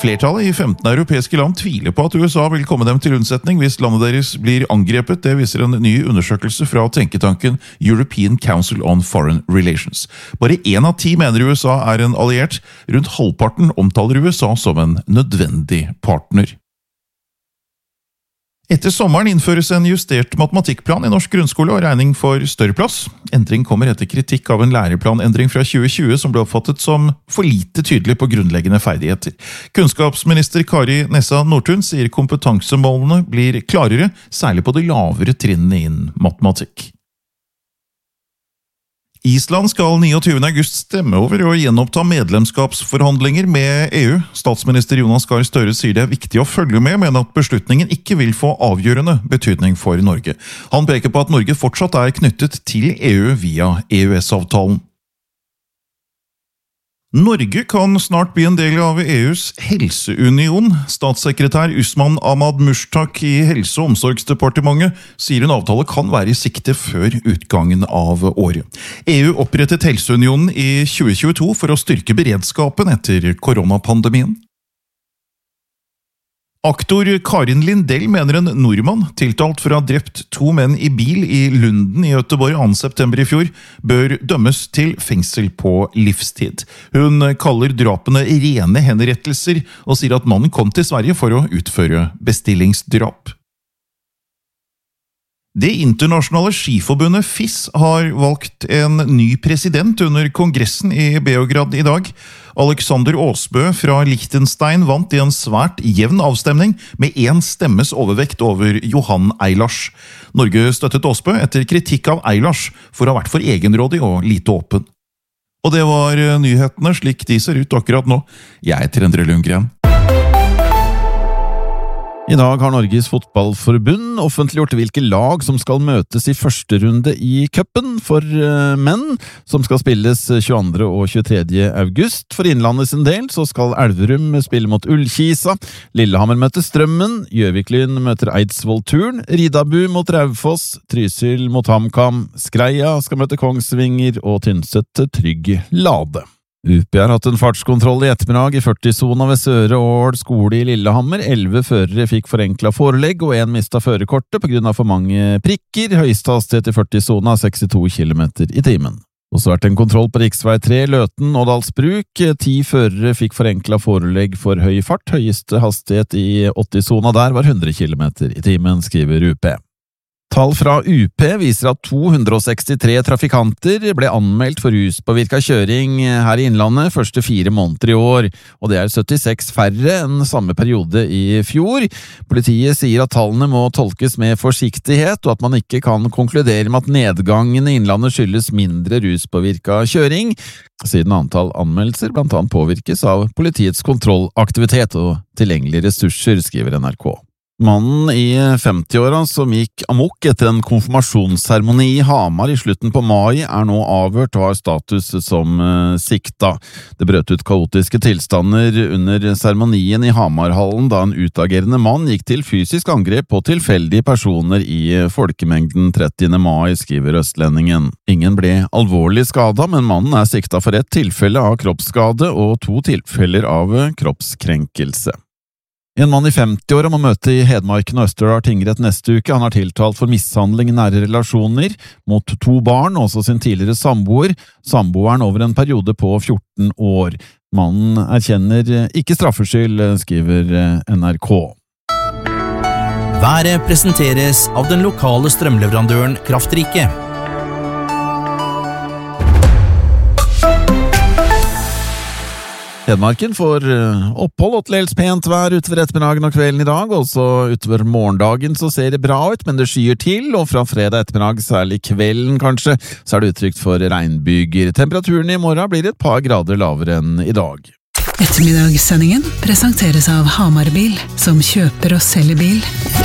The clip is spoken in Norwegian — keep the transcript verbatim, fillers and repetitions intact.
Flertallet i femten europeiske land tviler på at U S A vil komme dem til unnsetning hvis landet deres blir angrepet. Det viser en ny undersøkelse fra tenketanken European Council on Foreign Relations. Bare én av ti mener U S A er en alliert. Rundt halvparten omtaler U S A som en nødvendig partner. Etter sommeren innføres en justert matematikkplan i norsk grunnskole og regning for større plass. Endring kommer etter kritikk av en læreplanendring fra tjue tjue som ble oppfattet som for lite tydelig på grunnleggende ferdigheter. Kunnskapsminister Kari Nessa Nordtun sier kompetansemålene blir klarere, særlig på de lavere trinnene innen matematikk. Island skal niogtyvende august stemme over og gjenoppta medlemskapsforhandlinger med E U. Statsminister Jonas Gahr Støre sier det er viktig å følge med, men at beslutningen ikke vil få avgjørende betydning for Norge. Han peker på at Norge fortsatt er knyttet til E U via E U S-avtalen. Norge kan snart bli en del av E U's helseunion. Statssekretær Usman Ahmad Mushtaq i Helse- og omsorgsdepartementet sier en avtale kan være i sikte før utgangen av året. E U opprettet helseunionen i tjue tjueto for å styrke beredskapen etter koronapandemien. Aktor Karin Lindell mener en nordmann, tiltalt for å ha drept to menn i bil i Lunden i Göteborg annen september i fjor, bør dømmes til fengsel på livstid. Hun kaller drapene rene henrettelser og sier at mannen kom til Sverige for å utføre bestillingsdrap. Det internasjonale skiforbundet F I S har valgt en ny president under kongressen i Beograd i dag. Alexander Åsbø fra Liechtenstein vant i en svært jevn avstemning med én stemmes overvekt over Johan Eilers. Norge støttet Åsbø etter kritikk av Eilers for å ha vært for egenrådig og lite åpen. Og det var nyhetene slik de ser ut akkurat nå. Jeg heter Endre Lundgren. I dag har Norges fotballforbund offentliggjort hvilke lag som skal møtes i første runde i cupen for menn, som skal spilles tjueandre og tjuetredje august. For Innlandet sin del så skal Elverum spille mot Ullkisa, Lillehammer møter Strømmen, Gjøviklyn møter Eidsvoll Turn, Ridabu mot Raufoss, Trysil mot HamKam, Skreia skal møte Kongsvinger og Tynset Trygg Lade. U P har hatt en fartskontroll i ettermiddag i førti-sona ved Søre Ål skole i Lillehammer. Elleve førere fikk forenklet forelegg, og en mistet førerkortet på grunn av for mange prikker. Høyeste hastighet i førti-sona sekstito kilometer i timen. Og så har det en kontroll på riksvei tre Løten og Dalsbruk. Ti førere fikk forenklet forelegg for høy fart. Høyeste hastighet i åtti-sona der var hundre kilometer i timen, skriver U P. Tall fra U P viser at to hundre og sekstitre trafikanter ble anmeldt for ruspåvirket kjøring her i Innlandet første fire måneder i år, og det er syttiseks færre enn samme periode i fjor. Politiet sier at tallene må tolkes med forsiktighet, og at man ikke kan konkludere med at nedgangen i Innlandet skyldes mindre ruspåvirket kjøring, siden antall anmeldelser blant annet påvirkes av politiets kontrollaktivitet og tilgjengelige ressurser, skriver N R K. Mannen i femti-åra som gikk amok etter en konfirmasjonsseremoni i Hamar i slutten på mai er nå avhørt og har status som uh, sikta. Det brøt ut kaotiske tilstander under seremonien i Hamarhallen da en utagerende mann gikk til fysisk angrep på tilfeldige personer i folkemengden trettiende mai, skriver Østlendingen. Ingen ble alvorlig skada, men mannen er sikta for ett tilfelle av kroppsskade og to tilfeller av kroppskrenkelse. En mann i femti-åra må møte i Hedmarken og Østerdal tingrett neste uke. Han har tiltalt for mishandling i nære relasjoner mot to barn, også sin tidligere samboer, samboeren over en periode på fjorten år. Mannen erkjenner ikke straffskyld, skriver N R K. Været presenteres av den lokale strømleverandøren Kraftrike. Hedmarken får opphold og til dels pent vær utover ettermiddagen og kvelden i dag. Også utover morgendagen så ser det bra ut, men det skyer til, og fra fredag ettermiddag, særlig kvelden kanskje, så er det utrygt for regnbyger. Temperaturen i morgen blir et par grader lavere enn i dag. Ettermiddagssendingen presenteres av Hamarbil, som kjøper og selger bil.